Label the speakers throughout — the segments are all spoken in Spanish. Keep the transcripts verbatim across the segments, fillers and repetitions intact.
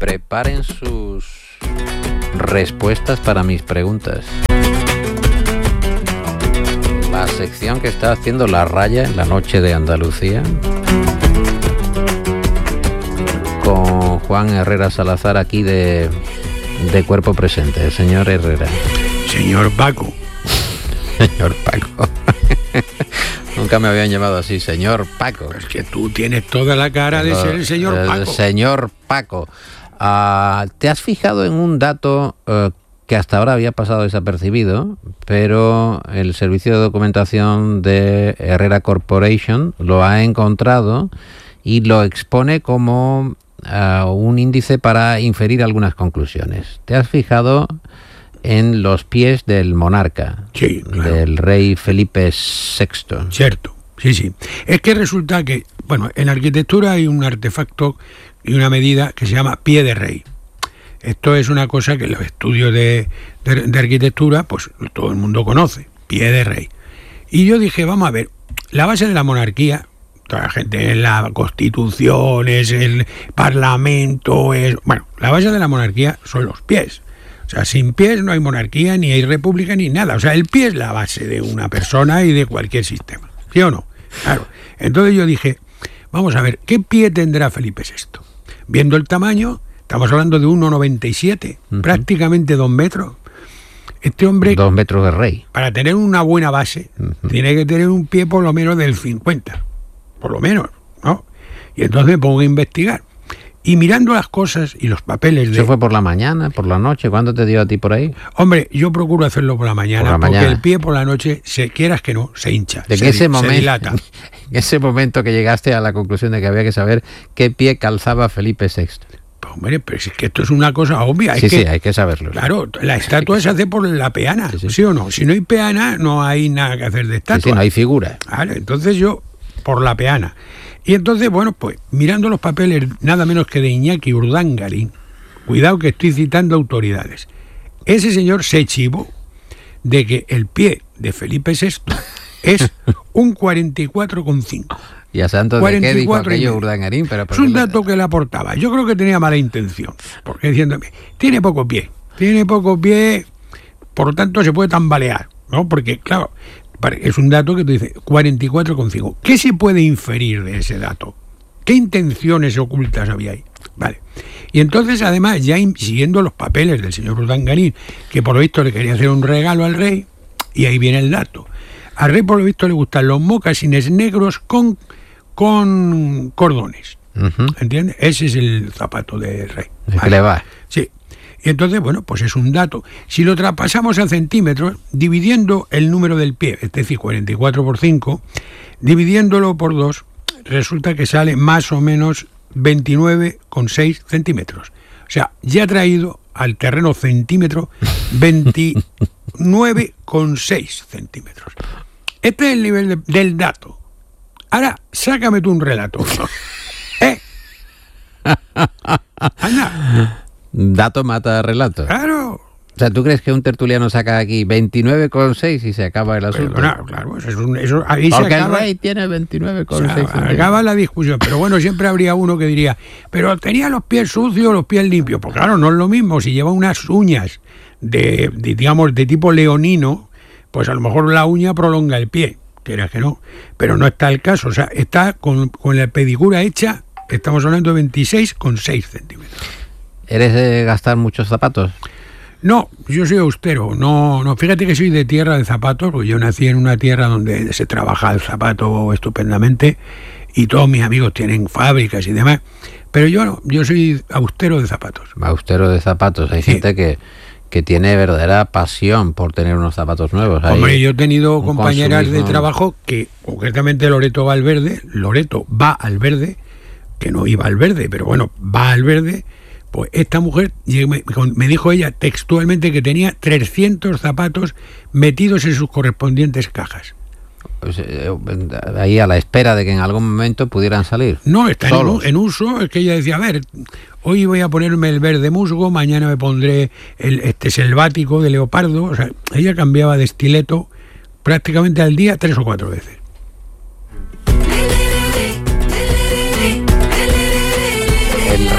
Speaker 1: Preparen sus respuestas para mis preguntas. La sección que está haciendo La Raya en la noche de Andalucía, con Juan Herrera Salazar aquí de, de cuerpo presente. Señor Herrera.
Speaker 2: Señor Paco.
Speaker 1: Señor Paco. Nunca me habían llamado así, señor Paco.
Speaker 2: Es que tú tienes toda la cara de ser el señor
Speaker 1: el
Speaker 2: Paco.
Speaker 1: Señor Paco. Uh, ¿Te has fijado en un dato uh, que hasta ahora había pasado desapercibido, pero el servicio de documentación de Herrera Corporation lo ha encontrado y lo expone como uh, un índice para inferir algunas conclusiones? ¿Te has fijado en los pies del monarca,
Speaker 2: sí, claro,
Speaker 1: del rey Felipe sexto?
Speaker 2: Cierto, sí, sí. Es que resulta que, bueno, en arquitectura hay un artefacto y una medida que se llama pie de rey. Esto es una cosa que en los estudios de, de, de arquitectura, pues todo el mundo conoce, pie de rey. Y yo dije, vamos a ver, la base de la monarquía, toda la gente en la Constitución, es el Parlamento, es... Bueno, la base de la monarquía son los pies. O sea, sin pies no hay monarquía, ni hay república, ni nada. O sea, el pie es la base de una persona y de cualquier sistema. ¿Sí o no? Claro. Entonces yo dije, vamos a ver, ¿qué pie tendrá Felipe sexto? Viendo el tamaño, estamos hablando de uno noventa y siete, uh-huh. prácticamente dos metros. Este hombre...
Speaker 1: Dos metros de rey.
Speaker 2: Para tener una buena base, uh-huh. tiene que tener un pie por lo menos del cincuenta. Por lo menos, ¿no? Y entonces me pongo a investigar. Y mirando las cosas y los papeles de...
Speaker 1: ¿Eso fue por la mañana, por la noche? ¿Cuándo te dio a ti por ahí?
Speaker 2: Hombre, yo procuro hacerlo por la mañana, por la porque mañana. El pie por la noche, se quieras que no, se hincha,
Speaker 1: de
Speaker 2: se,
Speaker 1: que ese
Speaker 2: se
Speaker 1: momento,
Speaker 2: dilata.
Speaker 1: En ese momento que llegaste a la conclusión de que había que saber qué pie calzaba Felipe sexto.
Speaker 2: Pues, hombre, pero es que esto es una cosa obvia.
Speaker 1: Sí,
Speaker 2: es que,
Speaker 1: sí, hay que saberlo.
Speaker 2: Claro, la estatua se hace por la peana, sí, sí. ¿sí o no? Si no hay peana, no hay nada que hacer de estatua.
Speaker 1: Sí, sí, no hay figura.
Speaker 2: Vale, entonces yo, por la peana. Y entonces, bueno, pues mirando los papeles nada menos que de Iñaki Urdangarín, cuidado que estoy citando autoridades, ese señor se chivó de que el pie de Felipe sexto es un cuarenta y cuatro coma cinco.
Speaker 1: ¿Y a santo de qué dijo aquello Urdangarín? Pero
Speaker 2: es un dato que le aportaba. Yo creo que tenía mala intención, porque diciéndome, tiene poco pie, tiene poco pie, por lo tanto se puede tambalear, ¿no? Porque, claro... Es un dato que tú dices, cuarenta y cuatro coma cinco. ¿Qué se puede inferir de ese dato? ¿Qué intenciones ocultas había ahí? Vale. Y entonces, además, ya siguiendo los papeles del señor Urdangarín, que por lo visto le quería hacer un regalo al rey, y ahí viene el dato. Al rey, por lo visto, le gustan los mocasines negros con, con cordones. Uh-huh. ¿Entiendes? Ese es el zapato del rey.
Speaker 1: ¿Vale? ¿Qué le va?
Speaker 2: Sí. Y entonces, bueno, pues es un dato. Si lo traspasamos a centímetros, dividiendo el número del pie, es decir, cuarenta y cuatro por cinco, dividiéndolo por dos, resulta que sale más o menos veintinueve coma seis centímetros. O sea, ya ha traído al terreno centímetro veintinueve coma seis centímetros. Este es el nivel de, del dato. Ahora, sácame tú un relato. ¿Eh? Anda.
Speaker 1: Dato mata relato.
Speaker 2: Claro.
Speaker 1: O sea, ¿tú crees que un tertuliano saca aquí veintinueve coma seis y se acaba el asunto?
Speaker 2: Pero, no, claro, eso es un, eso, ahí
Speaker 1: Porque
Speaker 2: se acaba,
Speaker 1: el rey tiene veintinueve coma seis.
Speaker 2: O sea, acaba la discusión, pero bueno, siempre habría uno que diría, pero tenía los pies sucios o los pies limpios. Pues claro, no es lo mismo. Si lleva unas uñas de, de, digamos, de tipo leonino, pues a lo mejor la uña prolonga el pie, quieras que no. Pero no está el caso. O sea, está con, con la pedicura hecha, estamos hablando de veintiséis coma seis centímetros.
Speaker 1: ¿Eres de gastar muchos zapatos?
Speaker 2: No, yo soy austero. No, no, fíjate que soy de tierra de zapatos, porque yo nací en una tierra donde se trabaja el zapato estupendamente y todos mis amigos tienen fábricas y demás. Pero yo no, yo soy austero de zapatos.
Speaker 1: Austero de zapatos. Hay sí. gente que, que tiene verdadera pasión por tener unos zapatos nuevos. Hay
Speaker 2: Hombre, yo he tenido compañeras consumismo... de trabajo que, concretamente Loreto Valverde, Loreto va al verde, que no iba al verde, pero bueno, va al verde. Pues esta mujer, me dijo ella textualmente que tenía trescientos zapatos metidos en sus correspondientes cajas.
Speaker 1: Pues, eh, ahí a la espera de que en algún momento pudieran salir.
Speaker 2: No, están en, en uso. Es que ella decía, a ver, hoy voy a ponerme el verde musgo, mañana me pondré el este selvático de leopardo. O sea, ella cambiaba de estileto prácticamente al día tres o cuatro veces.
Speaker 1: El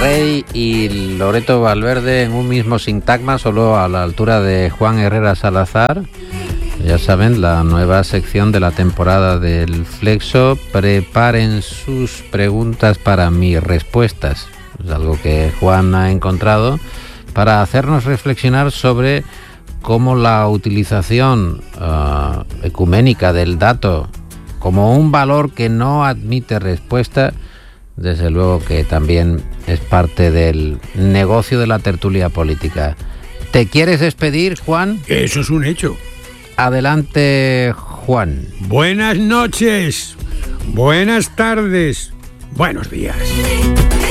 Speaker 1: Rey y Loreto Valverde en un mismo sintagma, solo a la altura de Juan Herrera Salazar. Ya saben, la nueva sección de la temporada del Flexo. Preparen sus preguntas para mis respuestas. Es algo que Juan ha encontrado para hacernos reflexionar sobre cómo la utilización uh, ecuménica del dato como un valor que no admite respuesta, desde luego que también es parte del negocio de la tertulia política. ¿Te quieres despedir, Juan?
Speaker 2: Eso es un hecho.
Speaker 1: Adelante, Juan.
Speaker 2: Buenas noches, buenas tardes, buenos días.